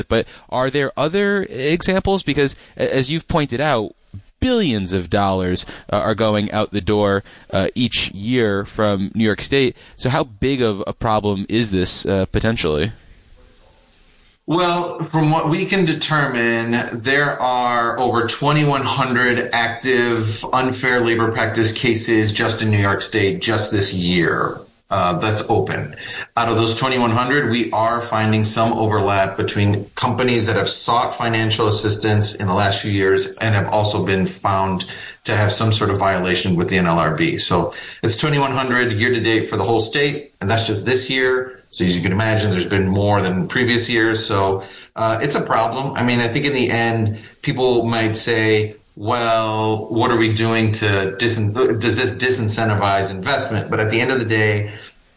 But are there other examples? Because as you've pointed out, billions of dollars are going out the door each year from New York State. So how big of a problem is this potentially? Well, from what we can determine, there are over 2,100 active unfair labor practice cases just in New York State just this year. That's open. Out of those 2,100, we are finding some overlap between companies that have sought financial assistance in the last few years and have also been found to have some sort of violation with the NLRB. So it's 2,100 year to date for the whole state, and that's just this year. So as you can imagine, there's been more than previous years. So it's a problem. I mean, I think in the end, people might say, well, what are we doing to does this disincentivize investment? But at the end of the day,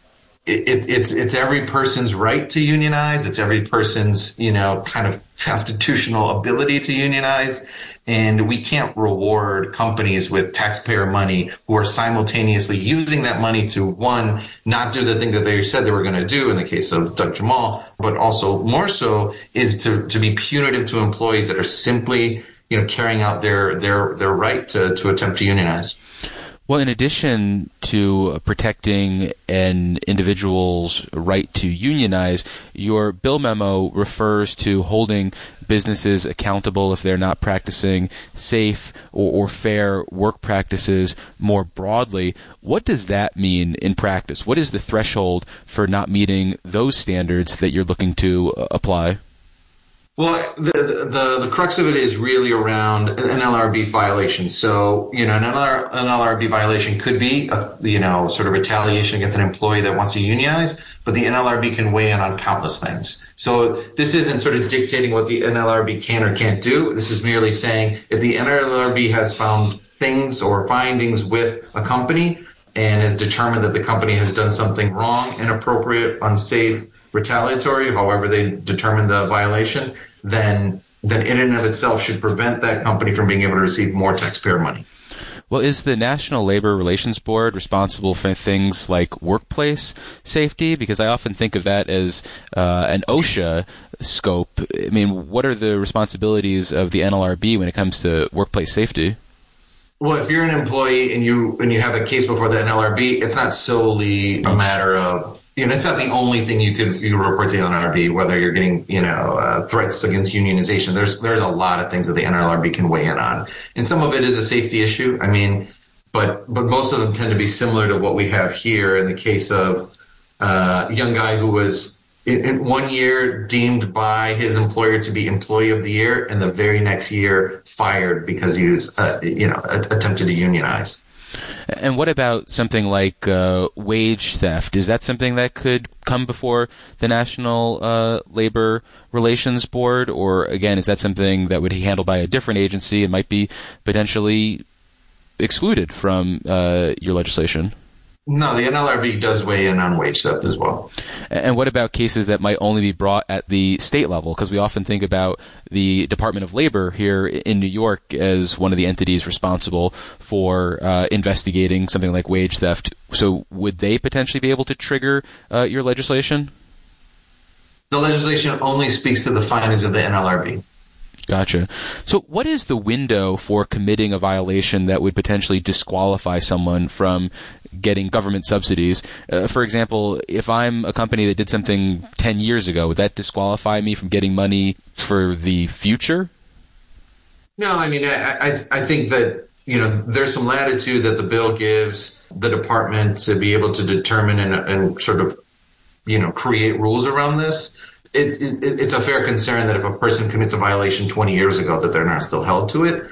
it's every person's right to unionize. It's every person's, kind of constitutional ability to unionize. And we can't reward companies with taxpayer money who are simultaneously using that money to, one, not do the thing that they said they were going to do in the case of Doug Jamal, but also more so is to be punitive to employees that are simply carrying out their right to attempt to unionize. Well, in addition to protecting an individual's right to unionize, your bill memo refers to holding businesses accountable if they're not practicing safe or fair work practices more broadly. What does that mean in practice? What is the threshold for not meeting those standards that you're looking to apply? Well, the crux of it is really around an NLRB violation. So, an NLRB violation could be sort of retaliation against an employee that wants to unionize, but the NLRB can weigh in on countless things. So this isn't sort of dictating what the NLRB can or can't do. This is merely saying if the NLRB has found things or findings with a company and has determined that the company has done something wrong, inappropriate, unsafe, retaliatory, however they determine the violation, then in and of itself should prevent that company from being able to receive more taxpayer money. Well, is the National Labor Relations Board responsible for things like workplace safety? Because I often think of that as an OSHA scope. I mean, what are the responsibilities of the NLRB when it comes to workplace safety? Well, if you're an employee and you have a case before the NLRB, it's not solely a matter of it's not the only thing you report to the NLRB, whether you're getting, threats against unionization. There's a lot of things that the NLRB can weigh in on. And some of it is a safety issue. I mean, but most of them tend to be similar to what we have here in the case of a young guy who was in 1 year deemed by his employer to be employee of the year and the very next year fired because he was, attempted to unionize. And what about something like wage theft? Is that something that could come before the National Labor Relations Board? Or, again, is that something that would be handled by a different agency and might be potentially excluded from your legislation? No, the NLRB does weigh in on wage theft as well. And what about cases that might only be brought at the state level? Because we often think about the Department of Labor here in New York as one of the entities responsible for investigating something like wage theft. So would they potentially be able to trigger your legislation? The legislation only speaks to the findings of the NLRB. Gotcha. So what is the window for committing a violation that would potentially disqualify someone from getting government subsidies? For example, if I'm a company that did something 10 years ago, would that disqualify me from getting money for the future? No, I mean, I think that, there's some latitude that the bill gives the department to be able to determine and sort of, create rules around this. It's a fair concern that if a person commits a violation 20 years ago that they're not still held to it.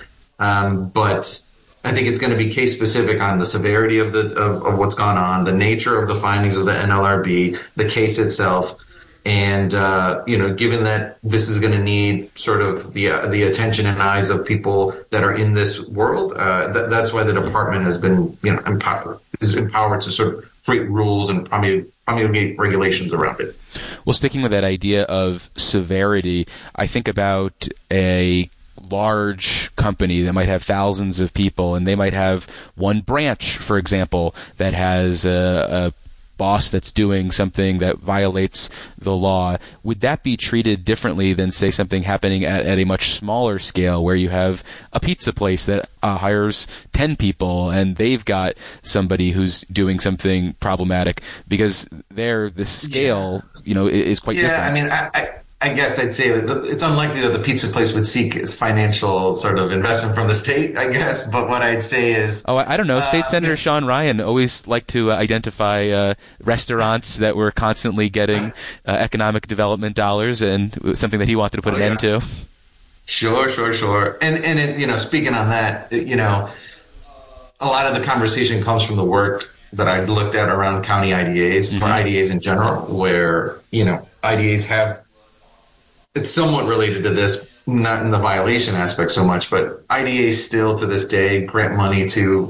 But I think it's going to be case specific on the severity of what's gone on, the nature of the findings of the NLRB, the case itself. And, given that this is going to need sort of the attention and eyes of people that are in this world, that's why the department has been, empowered to sort of create rules and promulgate regulations around it. Well, sticking with that idea of severity, I think about a large company that might have thousands of people, and they might have one branch, for example, that has a boss that's doing something that violates the law, would that be treated differently than, say, something happening at a much smaller scale where you have a pizza place that hires 10 people and they've got somebody who's doing something problematic? Because there, the scale, is quite different. Yeah, I mean, I guess I'd say that it's unlikely that the pizza place would seek its financial sort of investment from the state, I guess. But what I'd say is... Oh, I don't know. State Senator Sean Ryan always liked to identify restaurants that were constantly getting economic development dollars, and something that he wanted to put an end to. Sure. And speaking on that, a lot of the conversation comes from the work that I've looked at around county IDAs, or IDAs in general, where, IDAs have... It's somewhat related to this, not in the violation aspect so much, but IDAs still to this day grant money to,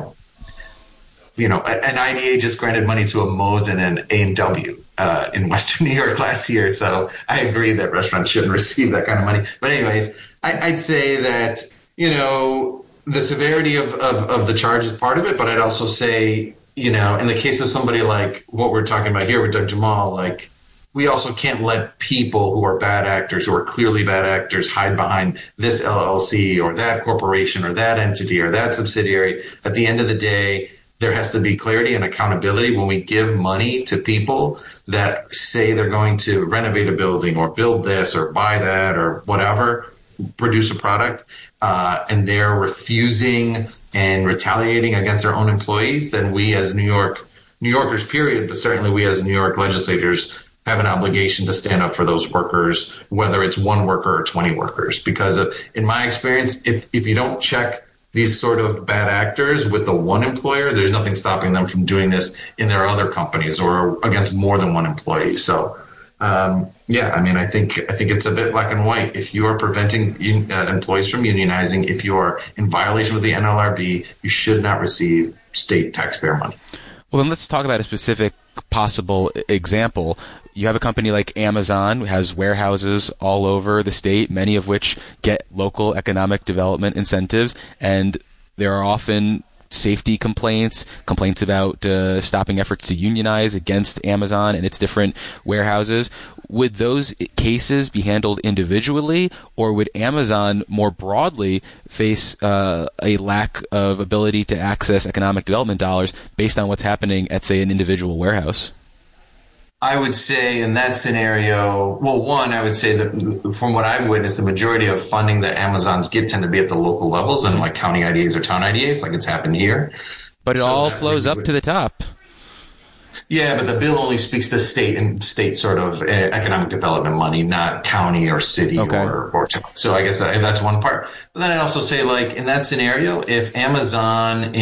an IDA just granted money to a Moe's and an A&W in Western New York last year. So I agree that restaurants shouldn't receive that kind of money. But anyways, I'd say that, the severity of the charge is part of it, but I'd also say, in the case of somebody like what we're talking about here with Doug Jamal, like, we also can't let people who are bad actors, who are clearly bad actors, hide behind this LLC or that corporation or that entity or that subsidiary. At the end of the day, there has to be clarity and accountability when we give money to people that say they're going to renovate a building or build this or buy that or whatever, produce a product, and they're refusing and retaliating against their own employees. Then we as New Yorkers, period, but certainly we as New York legislators have an obligation to stand up for those workers, whether it's one worker or 20 workers. Because in my experience, if you don't check these sort of bad actors with the one employer, there's nothing stopping them from doing this in their other companies or against more than one employee. So, I think it's a bit black and white. If you are preventing employees from unionizing, if you are in violation with the NLRB, you should not receive state taxpayer money. Well, then let's talk about a specific possible example. You have a company like Amazon, who has warehouses all over the state, many of which get local economic development incentives, and there are often safety complaints about stopping efforts to unionize against Amazon and its different warehouses. Would those cases be handled individually, or would Amazon more broadly face a lack of ability to access economic development dollars based on what's happening at, say, an individual warehouse? I would say in that scenario, I would say that from what I've witnessed, the majority of funding that Amazons get tend to be at the local levels and like county IDAs or town IDAs, like it's happened here. But it all flows up to the top. Yeah, but the bill only speaks to state and state sort of economic development money, not county or city or town. So I guess that's one part. But then I'd also say, like, in that scenario, if Amazon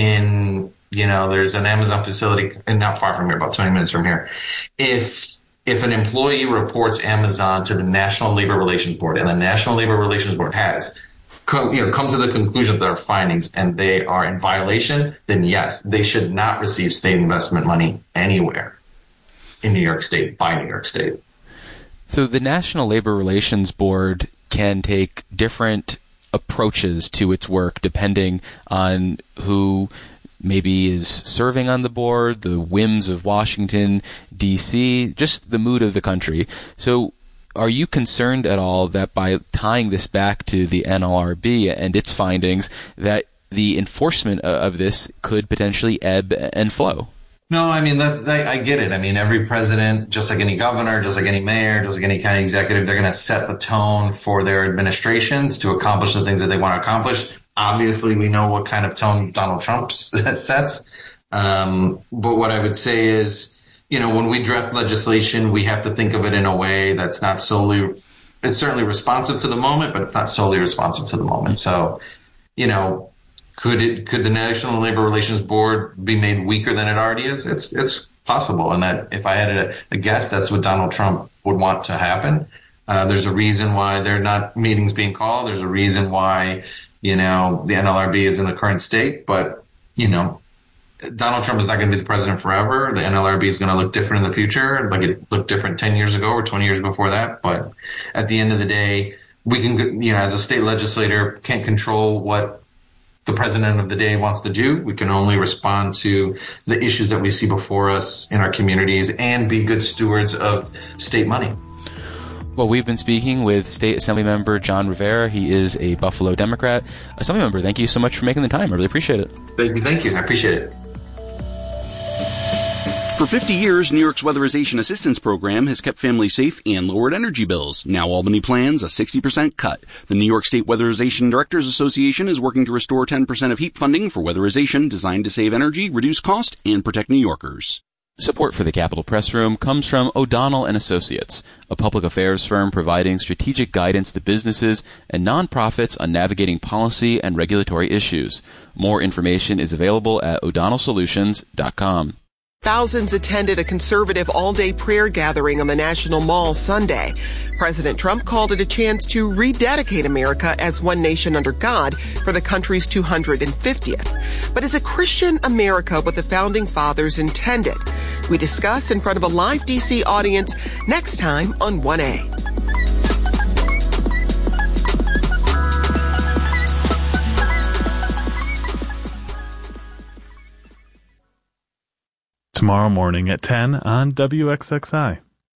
there's an Amazon facility and not far from here, about 20 minutes from here. If an employee reports Amazon to the National Labor Relations Board, and the National Labor Relations Board has come to the conclusion of their findings and they are in violation, then yes, they should not receive state investment money anywhere in New York State by New York State. So the National Labor Relations Board can take different approaches to its work depending on who maybe is serving on the board, the whims of Washington, D.C., just the mood of the country. So are you concerned at all that by tying this back to the NLRB and its findings, that the enforcement of this could potentially ebb and flow? No, I mean, I get it. I mean, every president, just like any governor, just like any mayor, just like any county executive, they're going to set the tone for their administrations to accomplish the things that they want to accomplish. Obviously, we know what kind of tone Donald Trump sets. But what I would say is, when we draft legislation, we have to think of it in a way that's not solely, it's certainly responsive to the moment, but it's not solely responsive to the moment. So, could the National Labor Relations Board be made weaker than it already is? It's possible. And that if I had a guess, that's what Donald Trump would want to happen. There's a reason why there are not meetings being called. There's a reason why, the NLRB is in the current state, but, Donald Trump is not going to be the president forever. The NLRB is going to look different in the future, like it looked different 10 years ago or 20 years before that. But at the end of the day, we can, as a state legislator, can't control what the president of the day wants to do. We can only respond to the issues that we see before us in our communities and be good stewards of state money. Well, we've been speaking with State Assemblymember John Rivera. He is a Buffalo Democrat. Assemblymember, thank you so much for making the time. I really appreciate it. Thank you. I appreciate it. For 50 years, New York's Weatherization Assistance Program has kept families safe and lowered energy bills. Now Albany plans a 60% cut. The New York State Weatherization Directors Association is working to restore 10% of HEAP funding for weatherization designed to save energy, reduce cost, and protect New Yorkers. Support for the Capitol Press Room comes from O'Donnell & Associates, a public affairs firm providing strategic guidance to businesses and nonprofits on navigating policy and regulatory issues. More information is available at o'donnellsolutions.com. Thousands attended a conservative all-day prayer gathering on the National Mall Sunday. President Trump called it a chance to rededicate America as one nation under God for the country's 250th. But is a Christian America what the Founding Fathers intended? We discuss in front of a live D.C. audience next time on 1A. Tomorrow morning at 10 on WXXI.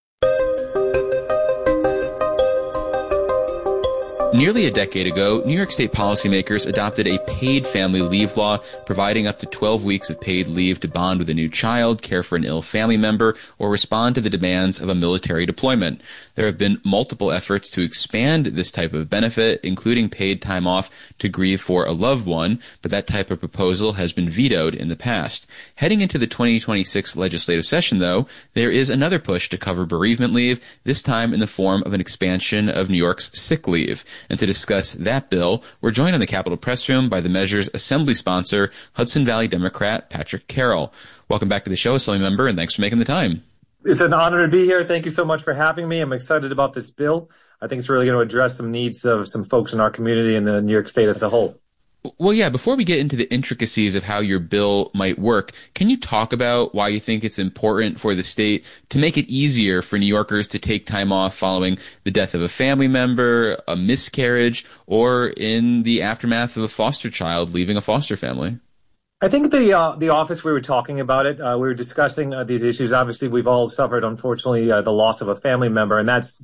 Nearly a decade ago, New York State policymakers adopted a paid family leave law, providing up to 12 weeks of paid leave to bond with a new child, care for an ill family member, or respond to the demands of a military deployment. There have been multiple efforts to expand this type of benefit, including paid time off to grieve for a loved one, but that type of proposal has been vetoed in the past. Heading into the 2026 legislative session, though, there is another push to cover bereavement leave, this time in the form of an expansion of New York's sick leave. And to discuss that bill, we're joined on the Capitol Press Room by the measure's assembly sponsor, Hudson Valley Democrat Patrick Carroll. Welcome back to the show, Assemblymember, and thanks for making the time. It's an honor to be here. Thank you so much for having me. I'm excited about this bill. I think it's really going to address some needs of some folks in our community and the New York State as a whole. Well, yeah, before we get into the intricacies of how your bill might work, can you talk about why you think it's important for the state to make it easier for New Yorkers to take time off following the death of a family member, a miscarriage, or in the aftermath of a foster child leaving a foster family? I think the office, we were talking about it. We were discussing these issues. Obviously, we've all suffered, unfortunately, the loss of a family member, and that's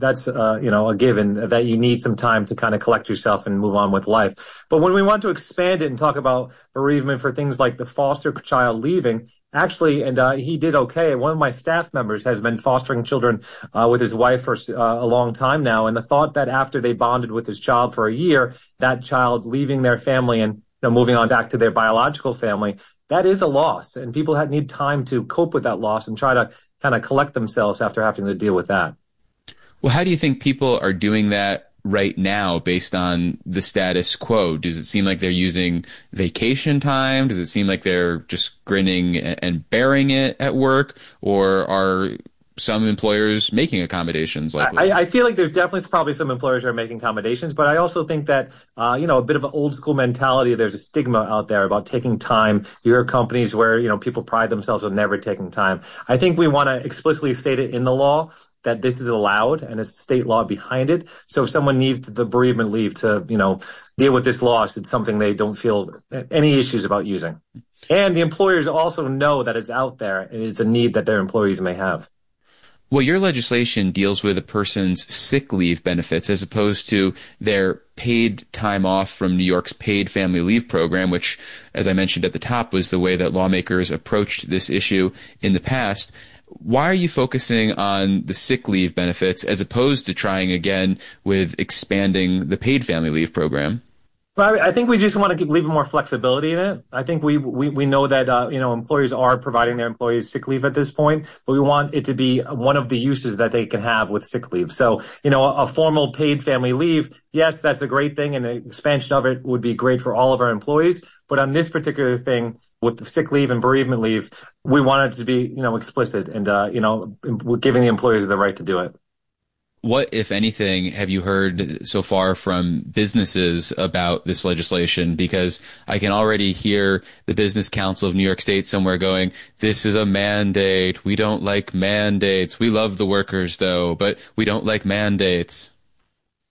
a given that you need some time to kind of collect yourself and move on with life. But when we want to expand it and talk about bereavement for things like the foster child leaving, actually, and he did okay. One of my staff members has been fostering children with his wife for a long time now, and the thought that after they bonded with his child for a year, that child leaving their family and moving on back to their biological family, that is a loss. And people need time to cope with that loss and try to kind of collect themselves after having to deal with that. Well, how do you think people are doing that right now based on the status quo? Does it seem like they're using vacation time? Does it seem like they're just grinning and bearing it at work? Or are some employers making accommodations? I feel like there's definitely probably some employers that are making accommodations, but I also think that, a bit of an old school mentality, there's a stigma out there about taking time. You hear companies where, people pride themselves on never taking time. I think we want to explicitly state it in the law that this is allowed and it's state law behind it. So if someone needs the bereavement leave to, deal with this loss, it's something they don't feel any issues about using. And the employers also know that it's out there and it's a need that their employees may have. Well, your legislation deals with a person's sick leave benefits as opposed to their paid time off from New York's paid family leave program, which, as I mentioned at the top, was the way that lawmakers approached this issue in the past. Why are you focusing on the sick leave benefits as opposed to trying again with expanding the paid family leave program? Well, I think we just want to leave more flexibility in it. I think we know that, employers are providing their employees sick leave at this point, but we want it to be one of the uses that they can have with sick leave. So, a formal paid family leave, yes, that's a great thing, and the expansion of it would be great for all of our employees. But on this particular thing with the sick leave and bereavement leave, we want it to be, explicit and, giving the employers the right to do it. What, if anything, have you heard so far from businesses about this legislation? Because I can already hear the Business Council of New York State somewhere going, this is a mandate. We don't like mandates. We love the workers, though, but we don't like mandates.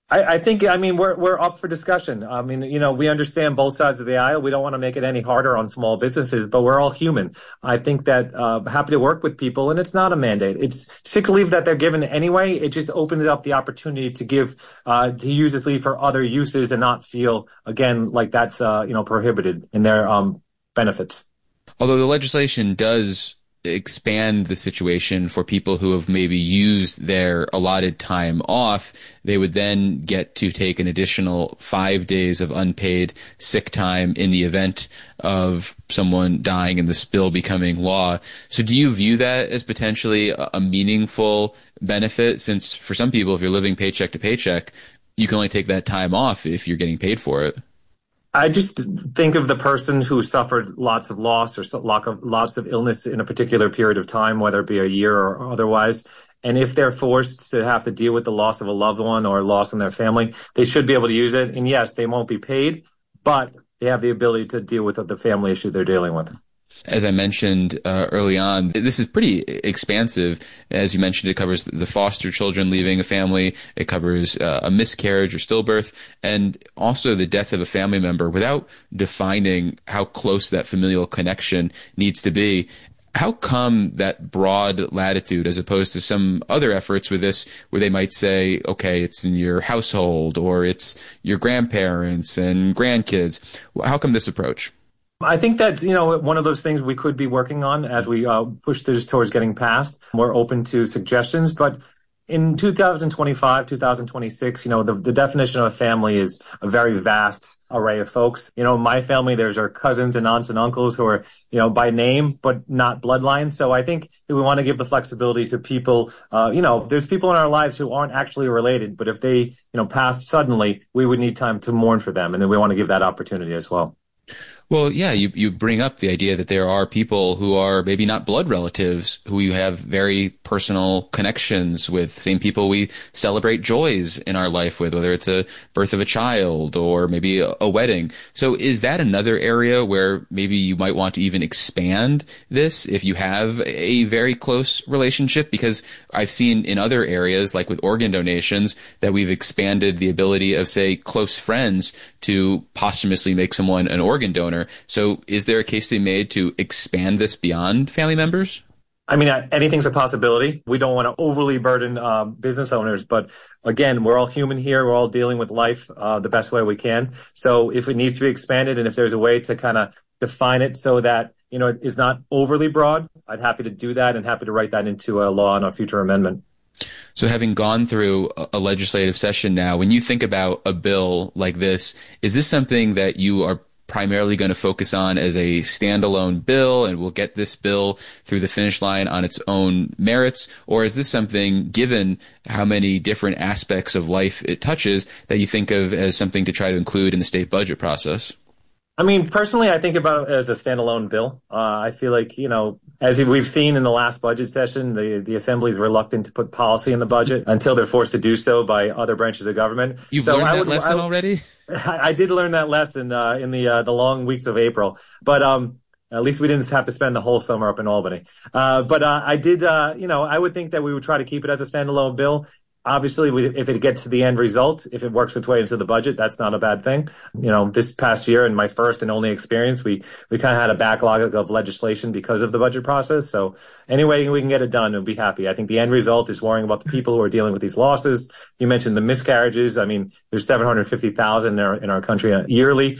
I think, we're up for discussion. We understand both sides of the aisle. We don't want to make it any harder on small businesses, but we're all human. I think that happy to work with people, and it's not a mandate. It's sick leave that they're given anyway. It just opens up the opportunity to to use this leave for other uses and not feel, again, like that's, prohibited in their benefits. Although the legislation does expand the situation for people who have maybe used their allotted time off, they would then get to take an additional 5 days of unpaid sick time in the event of someone dying and this bill becoming law. So do you view that as potentially a meaningful benefit, since for some people, if you're living paycheck to paycheck, you can only take that time off if you're getting paid for it? I just think of the person who suffered lots of loss or lots of illness in a particular period of time, whether it be a year or otherwise. And if they're forced to have to deal with the loss of a loved one or loss in their family, they should be able to use it. And yes, they won't be paid, but they have the ability to deal with the family issue they're dealing with. As I mentioned early on, this is pretty expansive. As you mentioned, it covers the foster children leaving a family. It covers a miscarriage or stillbirth, and also the death of a family member without defining how close that familial connection needs to be. How come that broad latitude as opposed to some other efforts with this where they might say, okay, it's in your household or it's your grandparents and grandkids? How come this approach? I think that's, one of those things we could be working on as we push this towards getting passed. We're open to suggestions, but in 2025, 2026, the definition of a family is a very vast array of folks. My family, there's our cousins and aunts and uncles who are, by name, but not bloodline. So I think that we want to give the flexibility to people. There's people in our lives who aren't actually related, but if they, passed suddenly, we would need time to mourn for them. And then we want to give that opportunity as well. Well, yeah, you bring up the idea that there are people who are maybe not blood relatives who you have very personal connections with, same people we celebrate joys in our life with, whether it's a birth of a child or maybe a wedding. So is that another area where maybe you might want to even expand this if you have a very close relationship? Because I've seen in other areas, like with organ donations, that we've expanded the ability of, say, close friends to posthumously make someone an organ donor. So is there a case to be made to expand this beyond family members? Anything's a possibility. We don't want to overly burden business owners, but again, we're all human here. We're all dealing with life the best way we can. So if it needs to be expanded and if there's a way to kind of define it so that, it is not overly broad, I'd happy to do that and happy to write that into a law in a future amendment. So having gone through a legislative session now, when you think about a bill like this, is this something that you are primarily going to focus on as a standalone bill and we'll get this bill through the finish line on its own merits? Or is this something, given how many different aspects of life it touches, that you think of as something to try to include in the state budget process? Personally, I think about it as a standalone bill. I feel like, as we've seen in the last budget session, the Assembly is reluctant to put policy in the budget until they're forced to do so by other branches of government. You've learned that lesson already? I did learn that lesson in the long weeks of April, but at least we didn't have to spend the whole summer up in Albany. But I did, I would think that we would try to keep it as a standalone bill. Obviously, if it gets to the end result, if it works its way into the budget, that's not a bad thing. This past year, in my first and only experience, we kind of had a backlog of legislation because of the budget process. So any way we can get it done, we'll be happy. I think the end result is worrying about the people who are dealing with these losses. You mentioned the miscarriages. There's 750,000 in our country yearly.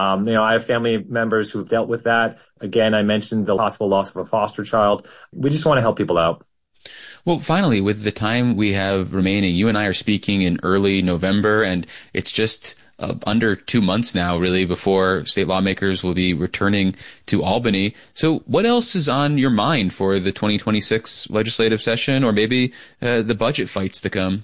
I have family members who've dealt with that. Again, I mentioned the possible loss of a foster child. We just want to help people out. Well, finally, with the time we have remaining, you and I are speaking in early November, and it's just under 2 months now, really, before state lawmakers will be returning to Albany. So what else is on your mind for the 2026 legislative session, or maybe the budget fights to come?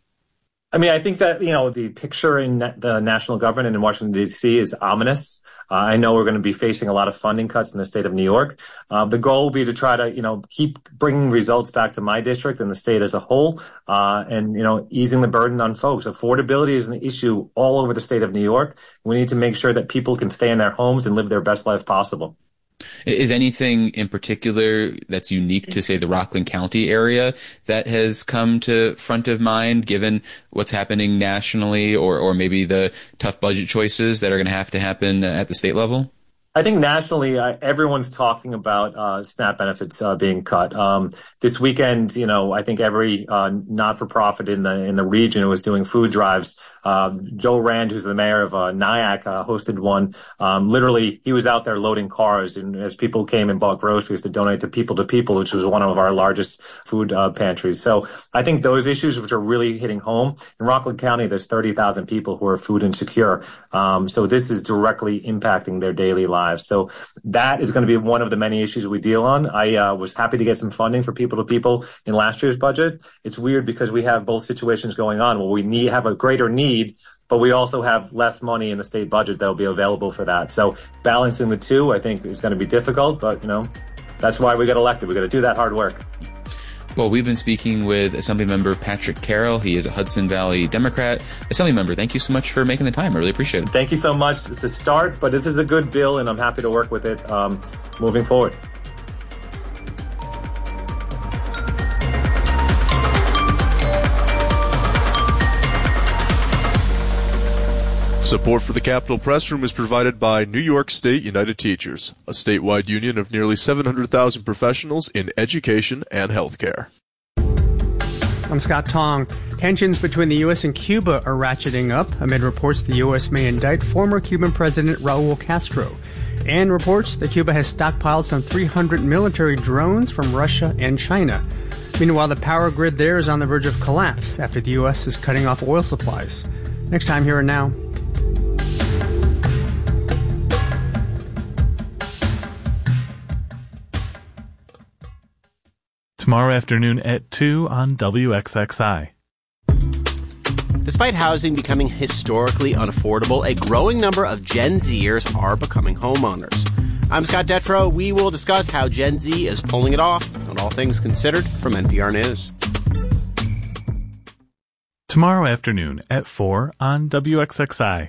I think that, the picture in the national government and in Washington, D.C. is ominous. I know we're going to be facing a lot of funding cuts in the state of New York. The goal will be to try to, keep bringing results back to my district and the state as a whole, and, easing the burden on folks. Affordability is an issue all over the state of New York. We need to make sure that people can stay in their homes and live their best life possible. Is anything in particular that's unique to, say, the Rockland County area that has come to front of mind, given what's happening nationally, or maybe the tough budget choices that are going to happen at the state level? I think nationally, everyone's talking about SNAP benefits being cut. This weekend, I think every not-for-profit in the region was doing food drives. Joe Rand, who's the mayor of Nyack, hosted one. Literally, he was out there loading cars, and as people came and bought groceries to donate to People, which was one of our largest food pantries. So I think those issues, which are really hitting home. In Rockland County, there's 30,000 people who are food insecure. So this is directly impacting their daily lives. So that is going to be one of the many issues we deal on. I was happy to get some funding for People in last year's budget. It's weird because we have both situations going on where we have a greater need, but we also have less money in the state budget that will be available for that. So balancing the two, I think, is going to be difficult, but, that's why we got elected. We got to do that hard work. Well, we've been speaking with Assemblymember Patrick Carroll. He is a Hudson Valley Democrat. Assemblymember, thank you so much for making the time. I really appreciate it. Thank you so much. It's a start, but this is a good bill, and I'm happy to work with it moving forward. Support for the Capitol Press Room is provided by New York State United Teachers, a statewide union of nearly 700,000 professionals in education and healthcare. I'm Scott Tong. Tensions between the U.S. and Cuba are ratcheting up amid reports the U.S. may indict former Cuban President Raul Castro, and reports that Cuba has stockpiled some 300 military drones from Russia and China. Meanwhile, the power grid there is on the verge of collapse after the U.S. is cutting off oil supplies. Next time, Here and Now. Tomorrow afternoon at 2 on WXXI. Despite housing becoming historically unaffordable, a growing number of Gen Zers are becoming homeowners. I'm Scott Detrow. We will discuss how Gen Z is pulling it off on All Things Considered from NPR News. Tomorrow afternoon at 4 on WXXI.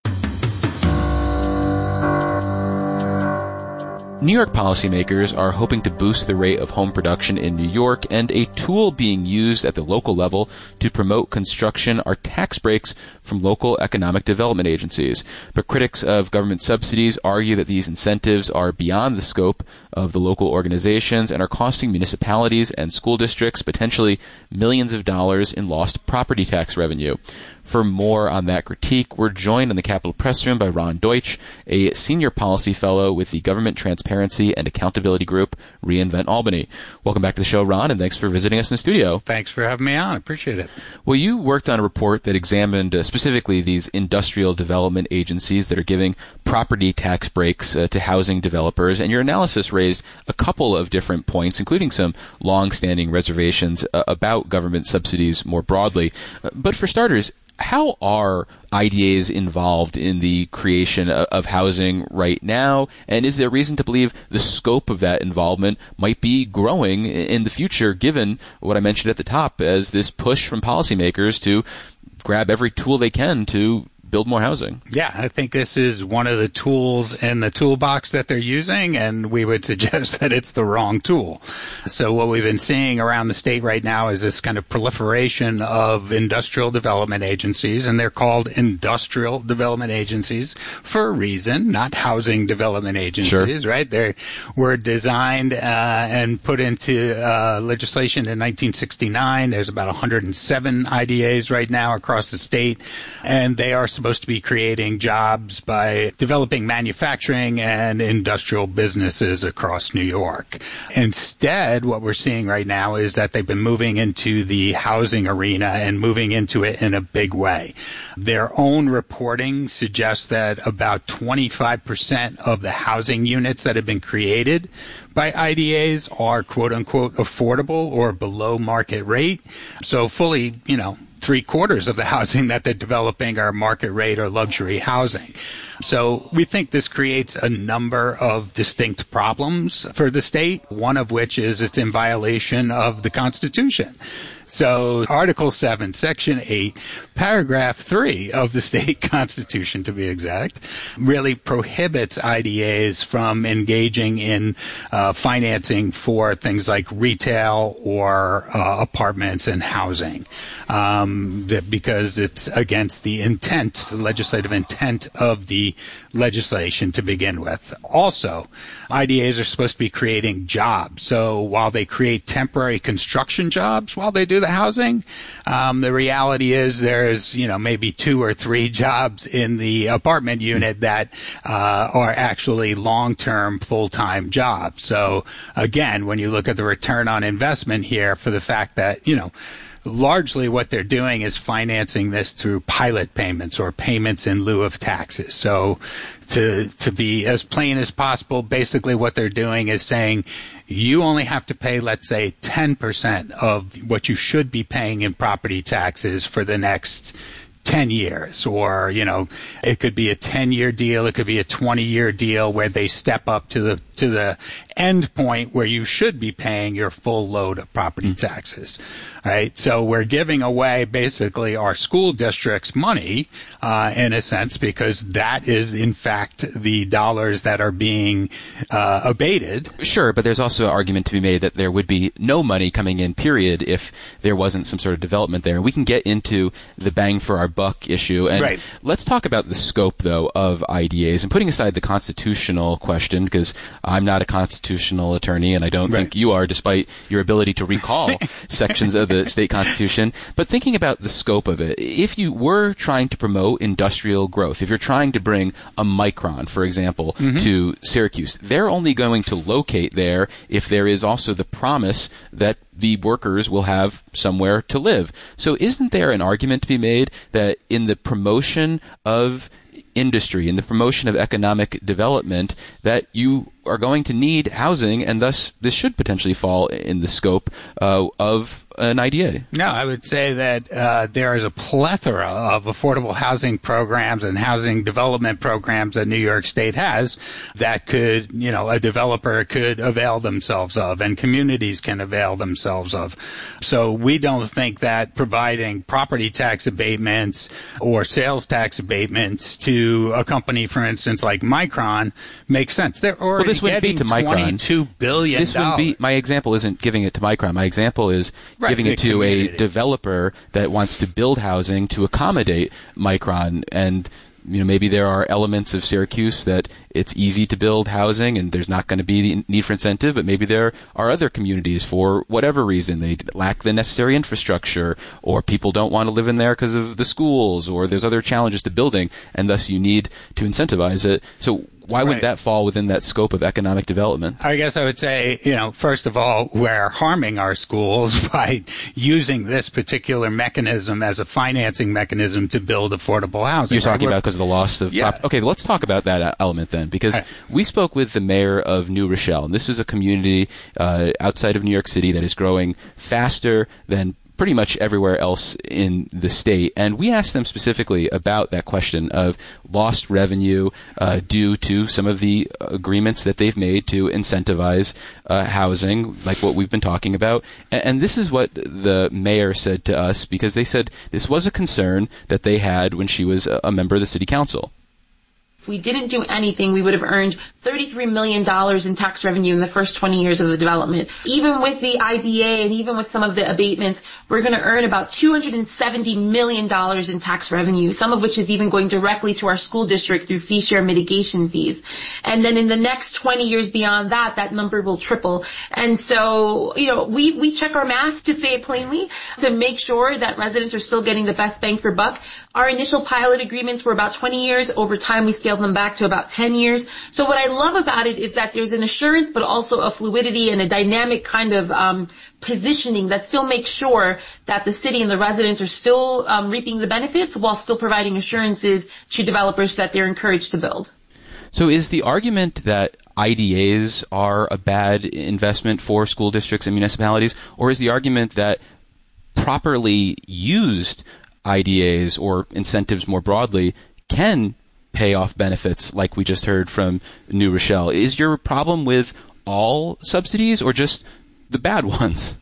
New York policymakers are hoping to boost the rate of home production in New York, and a tool being used at the local level to promote construction are tax breaks from local economic development agencies. But critics of government subsidies argue that these incentives are beyond the scope of the local organizations and are costing municipalities and school districts potentially millions of dollars in lost property tax revenue. For more on that critique, we're joined in the Capitol Press Room by Ron Deutsch, a senior policy fellow with the Government Transparency and Accountability Group, Reinvent Albany. Welcome back to the show, Ron, and thanks for visiting us in the studio. Thanks for having me on. Appreciate it. Well, you worked on a report that examined specifically these industrial development agencies that are giving property tax breaks to housing developers, and your analysis raised a couple of different points, including some long-standing reservations about government subsidies more broadly. But for starters, how are IDAs involved in the creation of housing right now? And is there reason to believe the scope of that involvement might be growing in the future, given what I mentioned at the top as this push from policymakers to grab every tool they can to build more housing? Yeah, I think this is one of the tools in the toolbox that they're using, and we would suggest that it's the wrong tool. So what we've been seeing around the state right now is this kind of proliferation of industrial development agencies, and they're called industrial development agencies for a reason, not housing development agencies, sure, right? They were designed and put into legislation in 1969. There's about 107 IDAs right now across the state, and they are supposed to be creating jobs by developing manufacturing and industrial businesses across New York. Instead, what we're seeing right now is that they've been moving into the housing arena and moving into it in a big way. Their own reporting suggests that about 25% of the housing units that have been created by IDAs are quote-unquote affordable or below market rate. So fully, 3/4 of the housing that they're developing are market rate or luxury housing. So we think this creates a number of distinct problems for the state, one of which is it's in violation of the Constitution. So Article 7, Section 8, Paragraph 3 of the state constitution, to be exact, really prohibits IDAs from engaging in financing for things like retail or apartments and housing, because it's against the intent, the legislative intent of the legislation to begin with. Also, IDAs are supposed to be creating jobs. So while they create temporary construction jobs while they do the housing, the reality is there's, maybe 2 or 3 jobs in the apartment unit that are actually long-term, full-time jobs. So again, when you look at the return on investment here for the fact that, largely what they're doing is financing this through pilot payments or payments in lieu of taxes. So to be as plain as possible, basically what they're doing is saying you only have to pay, let's say, 10% of what you should be paying in property taxes for the next 10 years, or, it could be a 10-year deal. It could be a 20-year deal where they step up to the end point where you should be paying your full load of property taxes. Right? So we're giving away basically our school district's money, in a sense, because that is in fact the dollars that are being abated. Sure, but there's also an argument to be made that there would be no money coming in, period, if there wasn't some sort of development there. We can get into the bang for our buck issue. And right. Let's talk about the scope, though, of IDAs. And putting aside the constitutional question, because I'm not a constitutional attorney, and I don't think you are, despite your ability to recall sections of the state constitution. But thinking about the scope of it, if you were trying to promote industrial growth, if you're trying to bring a Micron, for example, to Syracuse, they're only going to locate there if there is also the promise that the workers will have somewhere to live. So isn't there an argument to be made that in the promotion of industry, in the promotion of economic development, that you are going to need housing, and thus this should potentially fall in the scope of an IDA? No, I would say that there is a plethora of affordable housing programs and housing development programs that New York State has that could, a developer could avail themselves of, and communities can avail themselves of. So we don't think that providing property tax abatements or sales tax abatements to a company, for instance, like Micron, makes sense. They're already this wouldn't be to Micron. $22 billion. This wouldn't be, my example isn't giving it to Micron. My example is giving it to community. A developer that wants to build housing to accommodate Micron. And maybe there are elements of Syracuse that it's easy to build housing and there's not going to be the need for incentive, but maybe there are other communities for whatever reason. They lack the necessary infrastructure, or people don't want to live in there because of the schools, or there's other challenges to building, and thus you need to incentivize it. So why would that fall within that scope of economic development? I guess I would say, first of all, we're harming our schools by using this particular mechanism as a financing mechanism to build affordable housing. You're talking about because of the loss of property. Okay, let's talk about that element then, because we spoke with the mayor of New Rochelle, and this is a community outside of New York City that is growing faster than pretty much everywhere else in the state. And we asked them specifically about that question of lost revenue due to some of the agreements that they've made to incentivize housing, like what we've been talking about. And this is what the mayor said to us, because they said this was a concern that they had when she was a member of the city council. If we didn't do anything, we would have earned $33 million in tax revenue in the first 20 years of the development. Even with the IDA and even with some of the abatements, we're going to earn about $270 million in tax revenue, some of which is even going directly to our school district through fee share mitigation fees. And then in the next 20 years beyond that, that number will triple. And so, we check our math, to say it plainly, to make sure that residents are still getting the best bang for buck. Our initial pilot agreements were about 20 years. Over time, we scaled them back to about 10 years. So what I love about it is that there's an assurance, but also a fluidity and a dynamic kind of positioning that still makes sure that the city and the residents are still reaping the benefits while still providing assurances to developers that they're encouraged to build. So is the argument that IDAs are a bad investment for school districts and municipalities, or is the argument that properly used IDAs or incentives more broadly can pay off benefits, like we just heard from New Rochelle? Is your problem with all subsidies or just the bad ones?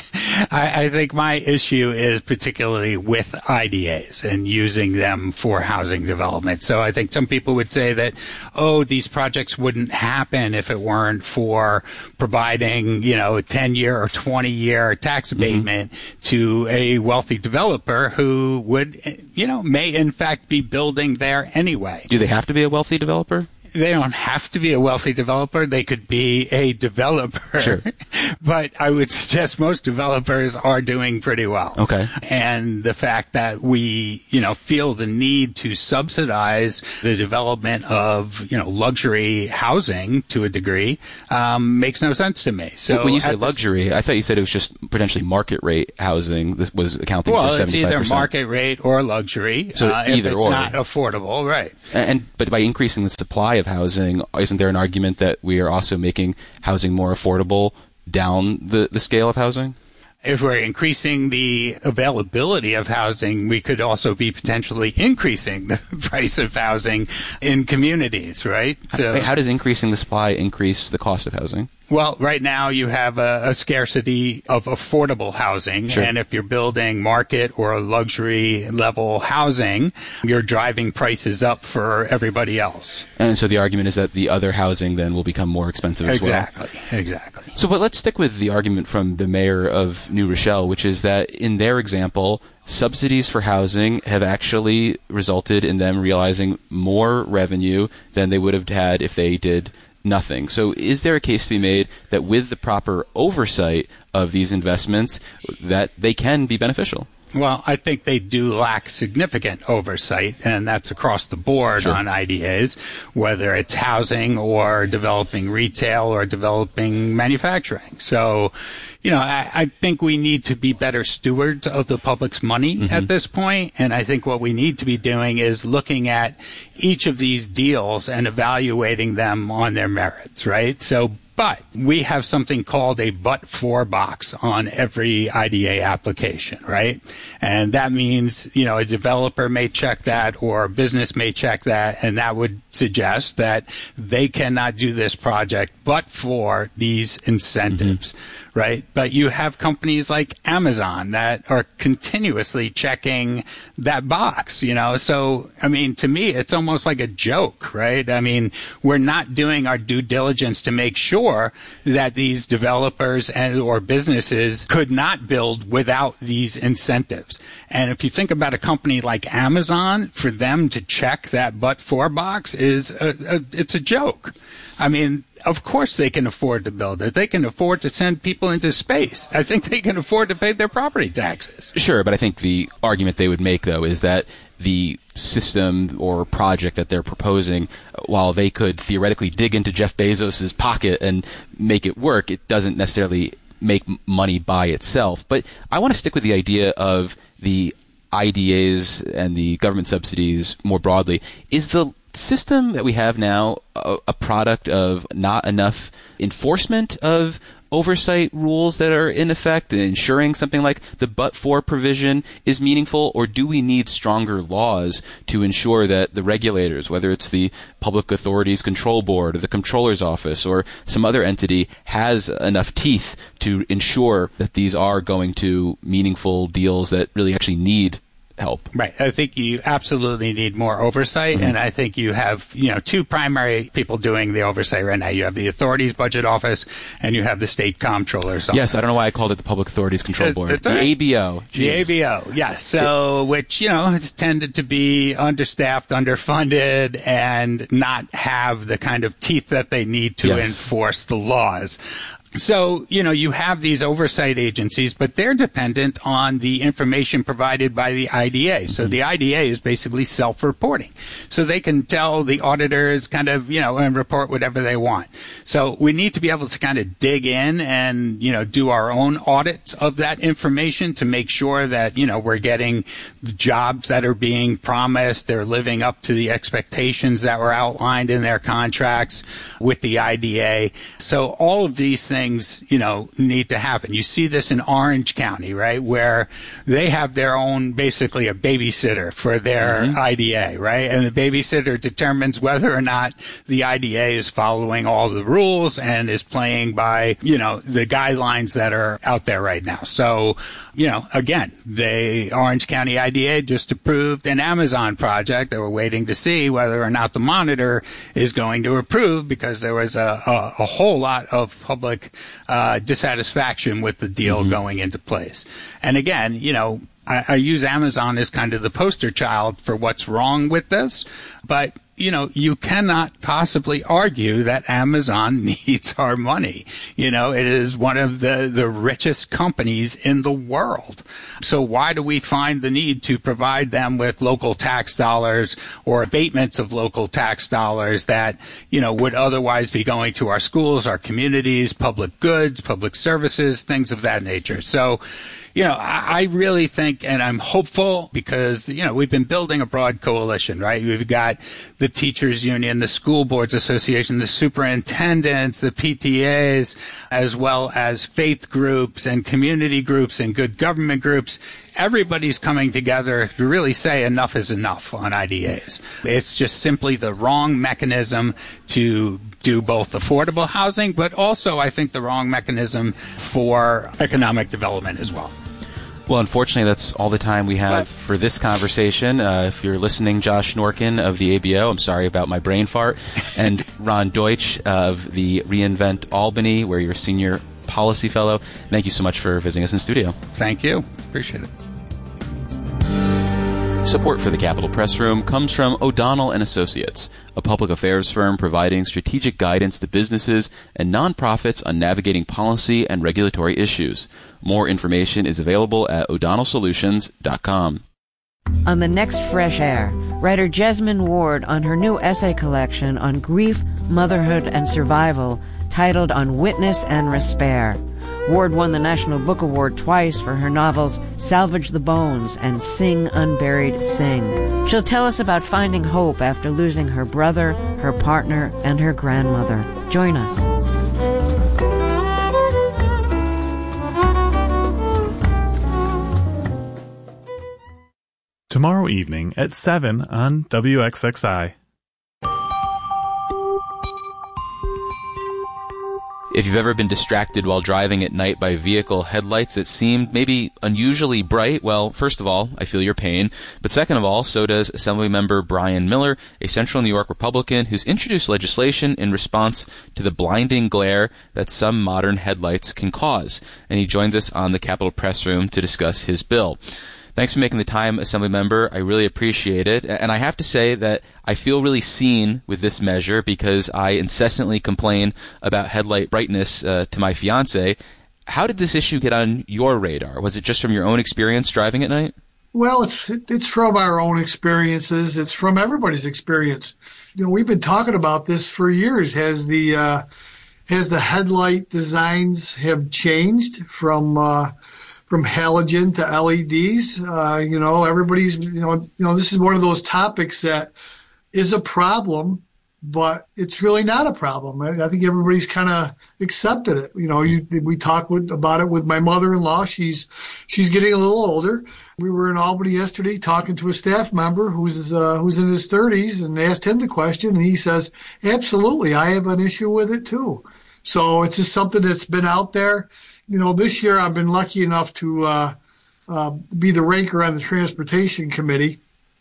I think my issue is particularly with IDAs and using them for housing development. So I think some people would say that, these projects wouldn't happen if it weren't for providing, a 10-year or 20-year tax abatement to a wealthy developer who would, may in fact be building there anyway. Do they have to be a wealthy developer? They don't have to be a wealthy developer. They could be a developer. Sure. But I would suggest most developers are doing pretty well. Okay. And the fact that we, feel the need to subsidize the development of, luxury housing to a degree, makes no sense to me. So when you say luxury, I thought you said it was just potentially market rate housing. This was accounting for 75%. Well, it's either market rate or luxury. So either if it's not affordable, right. But by increasing the supply of housing, isn't there an argument that we are also making housing more affordable down the scale of housing? If we're increasing the availability of housing, we could also be potentially increasing the price of housing in communities, right? So, how does increasing the supply increase the cost of housing? Well, right now you have a scarcity of affordable housing. Sure. And if you're building market or luxury level housing, you're driving prices up for everybody else. And so the argument is that the other housing then will become more expensive as well. Exactly. So, but let's stick with the argument from the mayor of New Rochelle, which is that in their example, subsidies for housing have actually resulted in them realizing more revenue than they would have had if they did nothing. So is there a case to be made that with the proper oversight of these investments that they can be beneficial? Well, I think they do lack significant oversight, and that's across the board on IDAs, whether it's housing or developing retail or developing manufacturing. So, I think we need to be better stewards of the public's money at this point, and I think what we need to be doing is looking at each of these deals and evaluating them on their merits, right? But we have something called a but-for box on every IDA application, right? And that means, a developer may check that or a business may check that, and that would suggest that they cannot do this project but for these incentives, right? But you have companies like Amazon that are continuously checking that box, So, to me, it's almost like a joke, right? We're not doing our due diligence to make sure that these developers or businesses could not build without these incentives. And if you think about a company like Amazon, for them to check that but-for box it's a joke. Of course they can afford to build it. They can afford to send people into space. I think they can afford to pay their property taxes. Sure, but I think the argument they would make, though, is that the system or project that they're proposing, while they could theoretically dig into Jeff Bezos' pocket and make it work, it doesn't necessarily make money by itself. But I want to stick with the idea of the IDAs and the government subsidies more broadly. Is the system that we have now a product of not enough enforcement of oversight rules that are in effect and ensuring something like the but-for provision is meaningful, or do we need stronger laws to ensure that the regulators, whether it's the Public Authorities Control Board or the Comptroller's Office or some other entity, has enough teeth to ensure that these are going to meaningful deals that really actually need help? Right. I think you absolutely need more oversight, and I think you have, two primary people doing the oversight right now. You have the Authorities Budget Office, and you have the State Comptroller's Office. Yes, I don't know why I called it the Public Authorities Control Board. The ABO. Jeez. The ABO, yes. So, which, has tended to be understaffed, underfunded, and not have the kind of teeth that they need to enforce the laws. So, you have these oversight agencies, but they're dependent on the information provided by the IDA. So the IDA is basically self-reporting. So they can tell the auditors kind of, and report whatever they want. So we need to be able to kind of dig in and, do our own audits of that information to make sure that, we're getting the jobs that are being promised. They're living up to the expectations that were outlined in their contracts with the IDA. So all of these things things, need to happen. You see this in Orange County, right, where they have their own, basically a babysitter for their IDA, right? And the babysitter determines whether or not the IDA is following all the rules and is playing by, the guidelines that are out there right now. So, again, the Orange County IDA just approved an Amazon project that we're waiting to see whether or not the monitor is going to approve, because there was a whole lot of public dissatisfaction with the deal going into place. And again, I use Amazon as kind of the poster child for what's wrong with this, but you cannot possibly argue that Amazon needs our money. It is one of the richest companies in the world. So why do we find the need to provide them with local tax dollars or abatements of local tax dollars that, would otherwise be going to our schools, our communities, public goods, public services, things of that nature? So, I really think, and I'm hopeful, because, we've been building a broad coalition, right? We've got the teachers union, the school boards association, the superintendents, the PTAs, as well as faith groups and community groups and good government groups. Everybody's coming together to really say enough is enough on IDAs. It's just simply the wrong mechanism to do both affordable housing, but also, I think, the wrong mechanism for economic development as well. Well, unfortunately, that's all the time we have for this conversation. If you're listening, Josh Norkin of the ABO, I'm sorry about my brain fart, and Ron Deutsch of the reInvent Albany, where you're a senior policy fellow. Thank you so much for visiting us in studio. Thank you. Appreciate it. Support for the Capitol Press Room comes from O'Donnell & Associates, a public affairs firm providing strategic guidance to businesses and nonprofits on navigating policy and regulatory issues. More information is available at o'donnellsolutions.com. On the next Fresh Air, writer Jesmyn Ward on her new essay collection on grief, motherhood, and survival, titled On Witness and Respair. Ward won the National Book Award twice for her novels Salvage the Bones and Sing Unburied Sing. She'll tell us about finding hope after losing her brother, her partner, and her grandmother. Join us. Tomorrow evening at 7 on WXXI. If you've ever been distracted while driving at night by vehicle headlights that seemed maybe unusually bright, well, first of all, I feel your pain. But second of all, so does Assemblymember Brian Miller, a Central New York Republican who's introduced legislation in response to the blinding glare that some modern headlights can cause. And he joins us on the Capitol Press Room to discuss his bill. Thanks for making the time, Assemblymember. I really appreciate it. And I have to say that I feel really seen with this measure because I incessantly complain about headlight brightness to my fiance. How did this issue get on your radar? Was it just from your own experience driving at night? Well, it's from our own experiences. It's from everybody's experience. We've been talking about this for years. Has the headlight designs have changed from halogen to LEDs. Everybody's, this is one of those topics that is a problem, but it's really not a problem. I think everybody's kind of accepted it. We talked about it with my mother-in-law. She's getting a little older. We were in Albany yesterday talking to a staff member who's in his 30s and asked him the question, and he says, absolutely, I have an issue with it too. So it's just something that's been out there. This year I've been lucky enough to be the ranker on the Transportation Committee.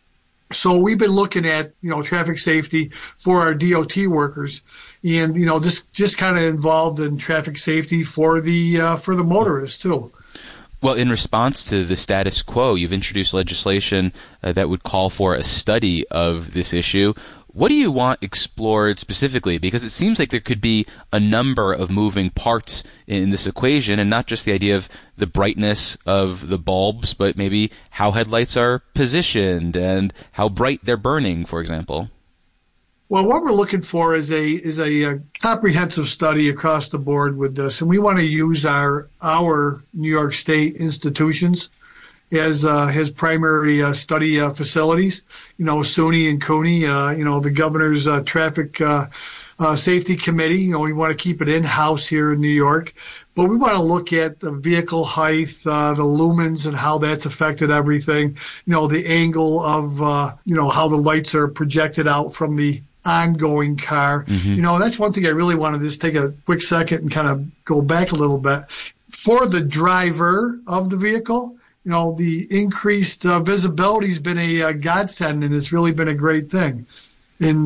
So we've been looking at, traffic safety for our DOT workers and, just kind of involved in traffic safety for the motorists too. Well, in response to the status quo, you've introduced legislation that would call for a study of this issue. What do you want explored specifically? Because it seems like there could be a number of moving parts in this equation, and not just the idea of the brightness of the bulbs, but maybe how headlights are positioned and how bright they're burning, for example. Well, what we're looking for is a comprehensive study across the board with this, and we want to use our New York State institutions. as his primary study facilities. SUNY and CUNY, the governor's traffic safety committee. We want to keep it in-house here in New York. But we want to look at the vehicle height, the lumens and how that's affected everything. The angle of, how the lights are projected out from the ongoing car. That's one thing I really want to just take a quick second and kind of go back a little bit. For the driver of the vehicle, the increased visibility has been a godsend, and it's really been a great thing. And,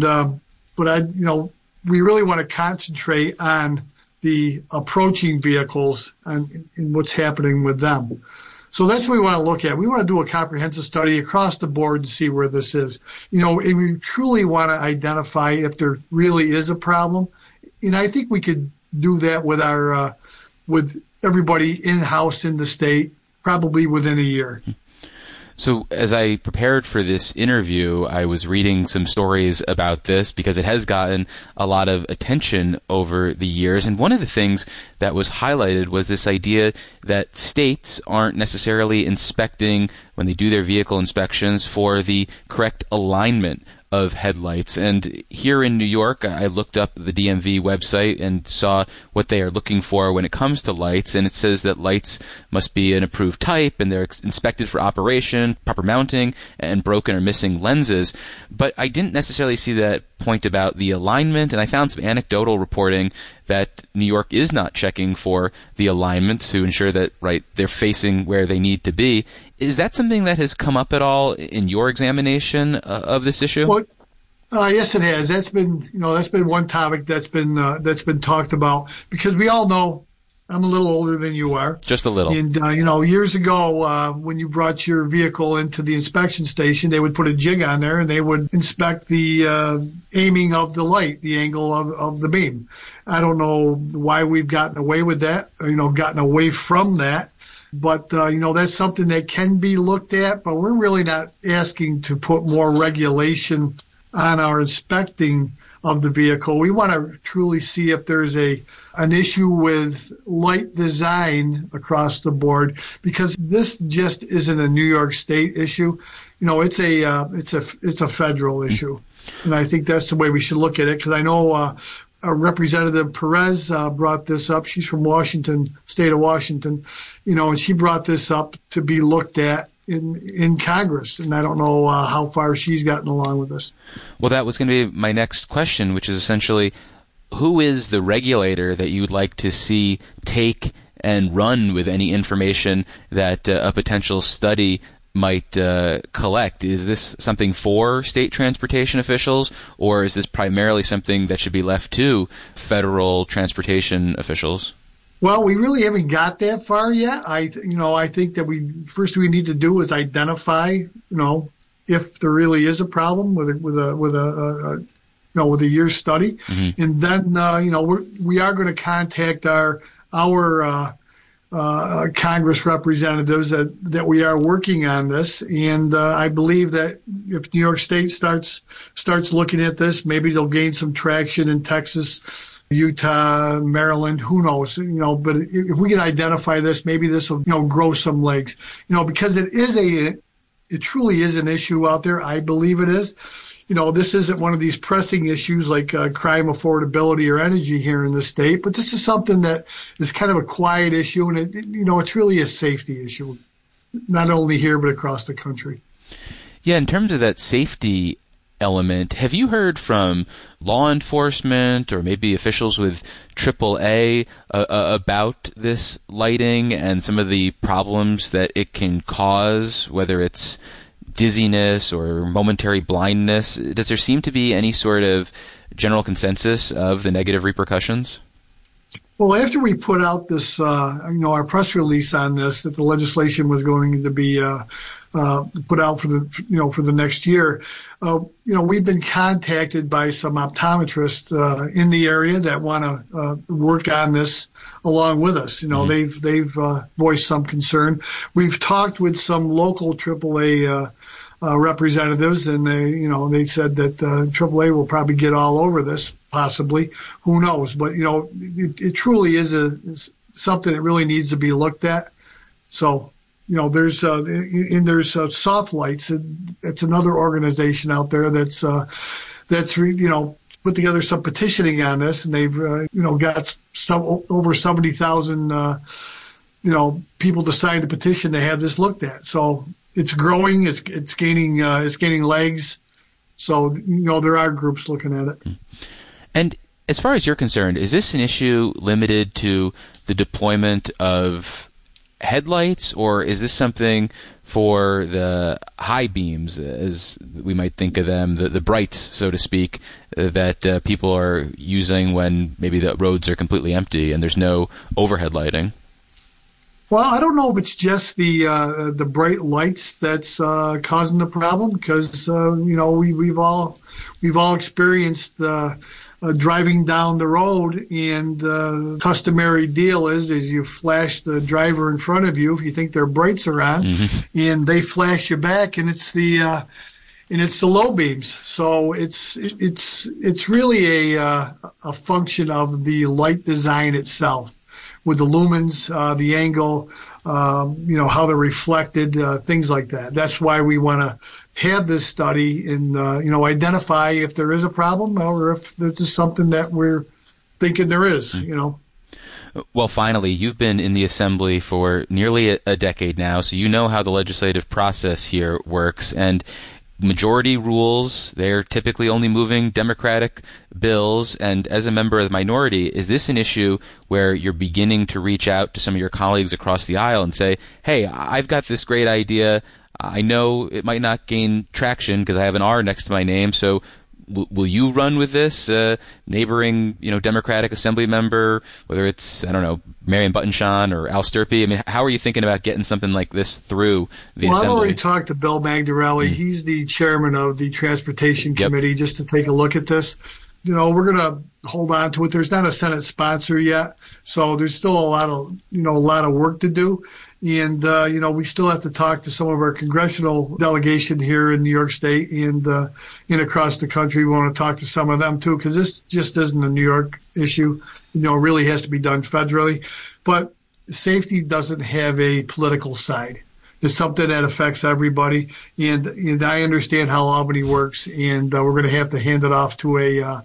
we really want to concentrate on the approaching vehicles and what's happening with them. So that's what we want to look at. We want to do a comprehensive study across the board and see where this is. And we truly want to identify if there really is a problem. And I think we could do that with everybody in-house in the state, probably within a year. So as I prepared for this interview, I was reading some stories about this because it has gotten a lot of attention over the years. And one of the things that was highlighted was this idea that states aren't necessarily inspecting, when they do their vehicle inspections, for the correct alignment of headlights. And here in New York, I looked up the DMV website and saw what they are looking for when it comes to lights, and it says that lights must be an approved type and they're inspected for operation, proper mounting, and broken or missing lenses. But I didn't necessarily see that point about the alignment, and I found some anecdotal reporting that New York is not checking for the alignment to ensure that, they're facing where they need to be. Is that something that has come up at all in your examination of this issue? Well, yes, it has. That's been one topic that's been talked about, because we all know I'm a little older than you are. Just a little. And, years ago, when you brought your vehicle into the inspection station, they would put a jig on there and they would inspect the aiming of the light, the angle of the beam. I don't know why we've gotten away with that, gotten away from that. But, that's something that can be looked at, but we're really not asking to put more regulation on our inspecting of the vehicle. We want to truly see if there's an issue with light design across the board, because this just isn't a New York State issue. It's a federal issue. And I think that's the way we should look at it, because I know Representative Perez brought this up. She's from Washington, state of Washington, and she brought this up to be looked at in Congress, and I don't know how far she's gotten along with this. Well, that was going to be my next question, which is essentially, who is the regulator that you would like to see take and run with any information that a potential study might collect? Is this something for state transportation officials, or is this primarily something that should be left to federal transportation officials? Well, we really haven't got that far yet. I think that we need to do is identify, if there really is a problem with a year's study, and then we are going to contact our Congress representatives that we are working on this, and I believe that if New York State starts looking at this, maybe they'll gain some traction in Texas, Utah, Maryland, who knows, but if we can identify this, maybe this will, grow some legs, because it truly is an issue out there. I believe it is. This isn't one of these pressing issues like crime, affordability, or energy here in the state, but this is something that is kind of a quiet issue, and it's really a safety issue, not only here but across the country. Yeah, in terms of that safety element, have you heard from law enforcement or maybe officials with AAA about this lighting and some of the problems that it can cause, whether it's dizziness or momentary blindness? Does there seem to be any sort of general consensus of the negative repercussions? Well, after we put out this, our press release on this, that the legislation was going to be put out for the next year, we've been contacted by some optometrists in the area that want to work on this along with us. They've voiced some concern. We've talked with some local AAA representatives, and they said that AAA will probably get all over this, possibly. Who knows? But it truly is something that really needs to be looked at. So there's Soft Lights. It's another organization out there that's put together some petitioning on this, and they've got over 70,000 people to sign the petition to have this looked at. So it's growing. It's gaining legs. So there are groups looking at it. And as far as you're concerned, is this an issue limited to the deployment of headlights, or is this something for the high beams, as we might think of them, the brights, so to speak, that people are using when maybe the roads are completely empty and there's no overhead lighting? Well, I don't know if it's just the bright lights that's causing the problem, because we've all experienced driving down the road, and the customary deal is you flash the driver in front of you if you think their brights are on, and they flash you back, and it's the low beams. So it's really a function of the light design itself, with the lumens, the angle, how they're reflected, things like that. That's why we want to have this study and, identify if there is a problem or if there's just something that we're thinking there is, Well, finally, you've been in the Assembly for nearly a decade now, so you know how the legislative process here works. And majority rules, they're typically only moving Democratic bills. And as a member of the minority, is this an issue where you're beginning to reach out to some of your colleagues across the aisle and say, hey, I've got this great idea. I know it might not gain traction because I have an R next to my name, so will you run with this? Neighboring, Democratic Assembly member, whether it's, Marion Buttenshaw or Al Sturpey. I mean, how are you thinking about getting something like this through the Assembly? I've already talked to Bill Magdarelli. He's the chairman of the Transportation Committee, just to take a look at this. We're going to hold on to it. There's not a Senate sponsor yet, so there's still a lot of work to do. And, we still have to talk to some of our congressional delegation here in New York State and across the country. We want to talk to some of them, too, because this just isn't a New York issue. It really has to be done federally. But safety doesn't have a political side. It's something that affects everybody. And I understand how Albany works, and we're going to have to hand it off to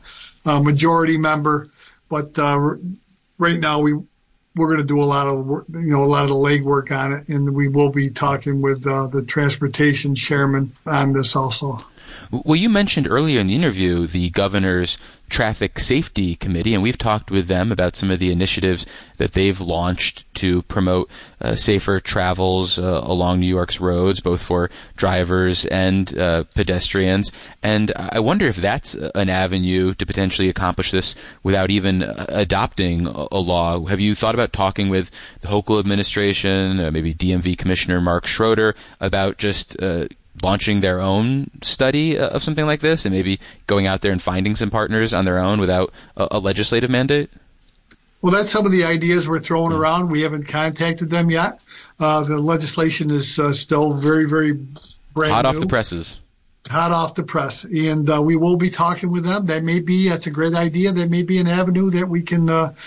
a majority member. But right now, we're going to do a lot of work, a lot of the legwork on it, and we will be talking with the transportation chairman on this also. Well, you mentioned earlier in the interview the governor's Traffic Safety Committee, and we've talked with them about some of the initiatives that they've launched to promote safer travels along New York's roads, both for drivers and pedestrians. And I wonder if that's an avenue to potentially accomplish this without even adopting a law. Have you thought about talking with the Hochul administration, maybe DMV Commissioner Mark Schroeder, about just launching their own study of something like this and maybe going out there and finding some partners on their own without a legislative mandate? Well, that's some of the ideas we're throwing around. We haven't contacted them yet. The legislation is still very, very brand new. Hot off the presses. Hot off the press. And we will be talking with them. That's a great idea. That may be an avenue that we can,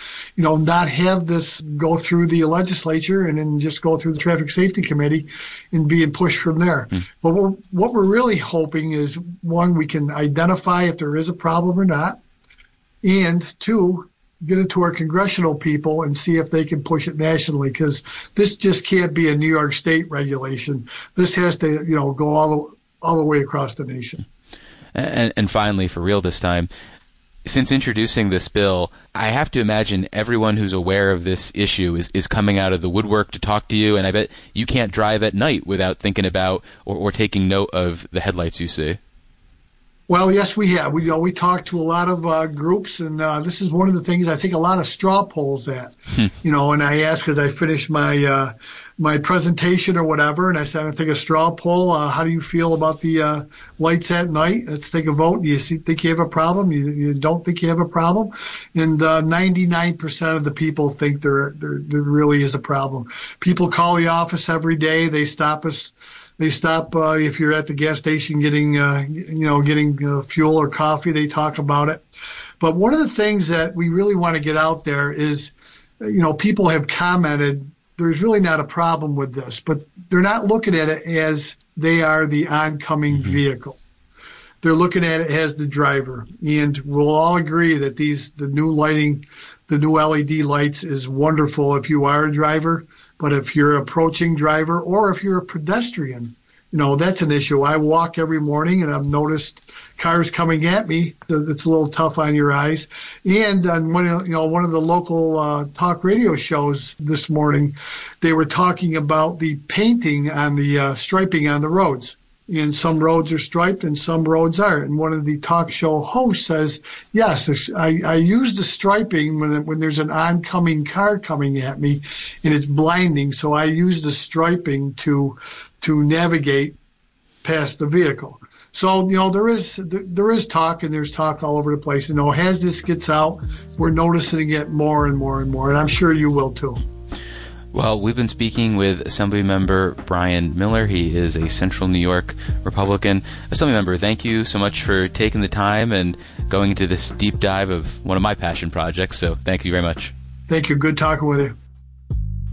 not have this go through the legislature and then just go through the Traffic Safety Committee and being pushed from there. But what we're really hoping is, one, we can identify if there is a problem or not, and two, get it to our congressional people and see if they can push it nationally, because this just can't be a New York State regulation. This has to, go all the way across the nation. And finally, for real this time, since introducing this bill, I have to imagine everyone who's aware of this issue is coming out of the woodwork to talk to you, and I bet you can't drive at night without thinking about or taking note of the headlights you see. Well, yes, we have. We talked to a lot of groups, and this is one of the things I think a lot of straw polls at. And I asked, because I finished my my presentation or whatever, and I said, I think a straw poll. How do you feel about the lights at night? Let's take a vote. Do you think you have a problem? You don't think you have a problem? And 99% of the people think there really is a problem. People call the office every day. They stop us. They stop if you're at the gas station getting fuel or coffee. They talk about it. But one of the things that we really want to get out there is, people have commented there's really not a problem with this, but they're not looking at it as they are the oncoming vehicle. They're looking at it as the driver. And we'll all agree that the new lighting, the new LED lights is wonderful if you are a driver, but if you're an approaching driver or if you're a pedestrian, that's an issue. I walk every morning and I've noticed cars coming at me. It's a little tough on your eyes. And on one of the local talk radio shows this morning, they were talking about the painting on the striping on the roads. And some roads are striped and some roads aren't. And one of the talk show hosts says, yes, I use the striping when there's an oncoming car coming at me and it's blinding. So I use the striping to navigate past the vehicle. So, there is talk, and there's talk all over the place. As this gets out, we're noticing it more and more and more, and I'm sure you will too. Well, we've been speaking with Assemblymember Brian Miller. He is a Central New York Republican. Assemblymember, thank you so much for taking the time and going into this deep dive of one of my passion projects. So thank you very much. Thank you. Good talking with you.